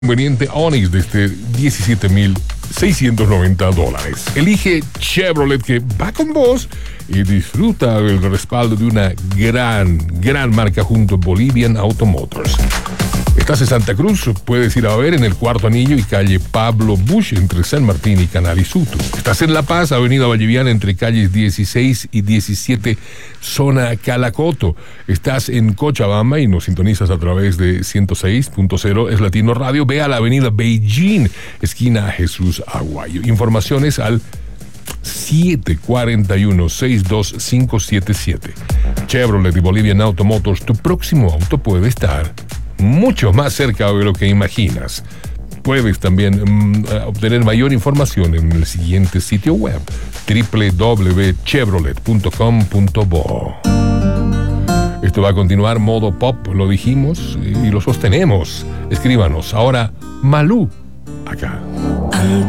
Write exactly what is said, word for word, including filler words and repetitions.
Conveniente Onix desde diecisiete mil seiscientos noventa dólares. Elige Chevrolet, que va con vos y disfruta del respaldo de una gran, gran marca junto a Bolivian Auto Motors. Estás en Santa Cruz, puedes ir a ver en el Cuarto Anillo y calle Pablo Bush entre San Martín y Canarisuto. Estás en La Paz, avenida Valliviana entre calles dieciséis y diecisiete, zona Calacoto. Estás en Cochabamba y nos sintonizas a través de ciento seis punto cero es Latino Radio. Ve a la avenida Beijing, esquina Jesús Aguayo. Informaciones al siete cuatro uno, seis dos cinco siete siete. Chevrolet y Bolivian Auto Motors, tu próximo auto puede estar mucho más cerca de lo que imaginas. Puedes también mm, obtener mayor información en el siguiente sitio web: doble u doble u doble u punto chevrolet punto com punto bo. Esto va a continuar modo pop, lo dijimos y lo sostenemos. Escríbanos ahora Malú acá.